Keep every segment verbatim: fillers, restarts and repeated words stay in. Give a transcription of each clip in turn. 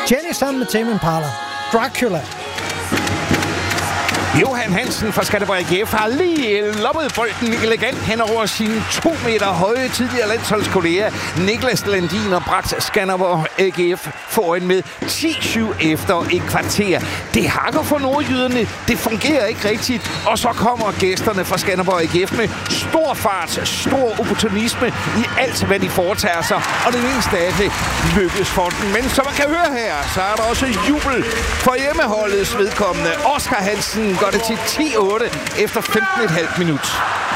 Jenny sammen med Tame Impala. Dracula. Johan Hansen fra Skanderborg A G F har lige loppet bolden elegant hen over sin to meter høje tidligere landsholdskollega Niklas Landin og bragt Skanderborg A G F foran med ti syv efter et kvarter. Det hakker for nordjyderne, det fungerer ikke rigtigt, og så kommer gæsterne fra Skanderborg A G F med stor fart, stor opportunisme i alt, hvad de foretager sig, og det eneste af det lykkes for dem. Men som man kan høre her, så er der også jubel for hjemmeholdets vedkommende. Oscar Hansen går det til ti otte efter femten komma fem minut.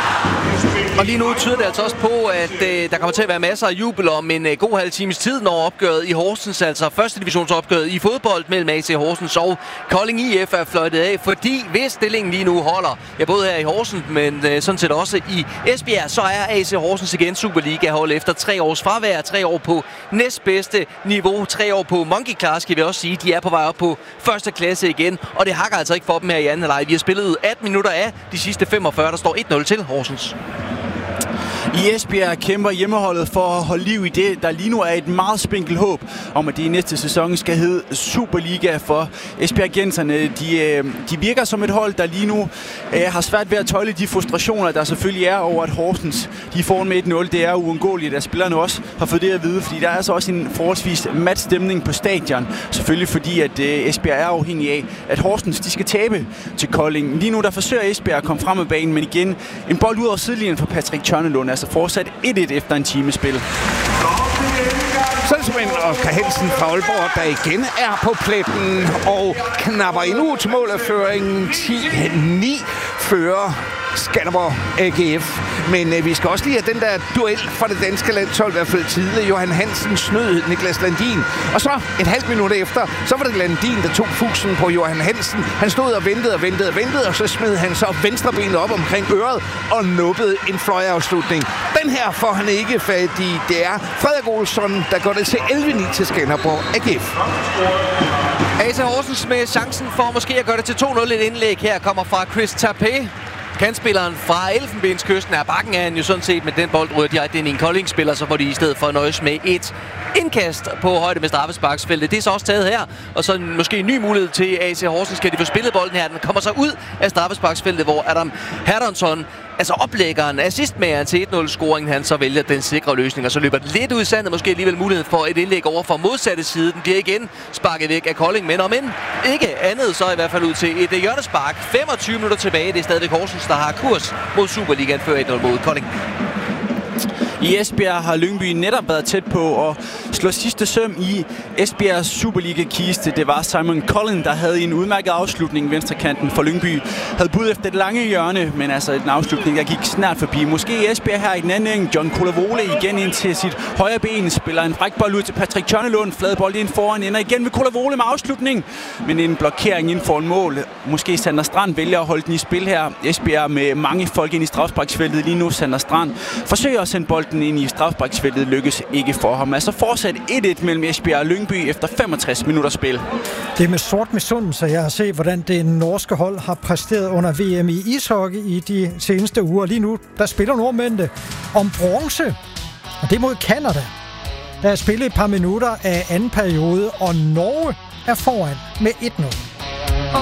Og lige nu tyder det altså også på, at øh, der kommer til at være masser af jubel om en øh, god halv times tid, når opgøret i Horsens, altså første divisionsopgøret i fodbold mellem A C Horsens og Kolding I F er fløjtet af. Fordi hvis stillingen lige nu holder, ja, både her i Horsens, men øh, sådan set også i Esbjerg, så er A C Horsens igen Superliga-hold efter tre års fravær, tre år på næstbedste niveau, tre år på monkey class, kan vi også sige. De er på vej op på første klasse igen, og det hakker altså ikke for dem her i anden halvleg. Vi har spillet atten minutter af de sidste femogfyrre, der står et nul til Horsens. I Esbjerg kæmper hjemmeholdet for at holde liv i det, der lige nu er et meget spinkelt håb om, at det i næste sæson skal hedde Superliga for Esbjergenserne. De, de virker som et hold, der lige nu øh, har svært ved at tøjle de frustrationer, der selvfølgelig er over, at Horsens de får med et nul. Det er uundgåeligt, at spillerne også har fået det at vide, fordi der er altså også en forholdsvis mat stemning på stadion. Selvfølgelig fordi, at øh, Esbjerg er afhængig af, at Horsens de skal tabe til Kolding. Lige nu der forsøger Esbjerg at komme frem med banen, men igen en bold ud over sidelinjen for Patrick Tørnelund. Altså fortsat et et efter en timespil. Salgsmænd Oscar Hansen fra Aalborg, der igen er på pletten og knapper endnu til mål af føringen. ti ni fører Skanderborg A G F. Men øh, vi skal også lige have den der duel for det danske landshold, i hvert fald tidligere. Johan Hansen snød Niklas Landin. Og så et halvt minut efter, så var det Landin, der tog fusen på Johan Hansen. Han stod og ventede og ventede og ventede, og så smed han så venstrebenet op omkring øret og nubbede en fløjafslutning. Den her får han ikke fat i. Det er Frederik Olsson, der går det til elleve ni til Skanderborg A G F. A C Horsens med chancen for måske at gøre det til to nul. Et indlæg her kommer fra Chris Tapé. Kantspilleren fra Elfenbenskysten er bakken af han jo sådan set, med den bold ryger direkte ind i en Kolding-spiller, så får de i stedet for at nøjes med et indkast på højde med straffesparksfeltet. Det er så også taget her, og så måske en ny mulighed til A C Horsens. Skal de få spillet bolden her? Den kommer så ud af straffesparksfeltet, hvor Adam Herdansson, altså oplæggeren, assistmageren til et nul-scoringen, han så vælger den sikre løsning, og så løber det lidt ud i sandet. Måske alligevel mulighed for et indlæg over for modsatte side. Den bliver igen sparket væk af Kolding, men om end ikke andet, så i hvert fald ud til et hjørnespark. femogtyve minutter tilbage. Det er stadigvæk Horsens, der har kurs mod Superligaen før et nul mod Kolding. I Esbjerg har Lyngby netop været tæt på at slå sidste søm i Esbjergs Superliga-kiste. Det var Simon Collin, der havde en udmærket afslutning. Venstrekanten for Lyngby havde bud efter et lange hjørne, men altså en afslutning, der gik snart forbi. Måske Esbjerg her i den anden ende. John Kolavole igen ind til sit højre ben. Spiller en fræk bold ud til Patrick Tørnelund. Flade bold ind foran, ender igen ved Kolavole med afslutning. Men en blokering inden for en mål. Måske Sander Strand vælger at holde den i spil her. Esbjerg med mange folk ind i strafsparksfeltet lige nu. Sander Strand forsøger at sende bolden ind i strafsparksfeltet, lykkes ikke for ham. Altså fortsat et et mellem Esbjerg og Lyngby efter femogtres minutter spil. Det er med sort misundelse, jeg har set, hvordan det norske hold har præsteret under V M i ishockey i de seneste uger. Lige nu, der spiller nordmændene om bronze, og det mod Canada. Der er spillet et par minutter af anden periode, og Norge er foran med et nul.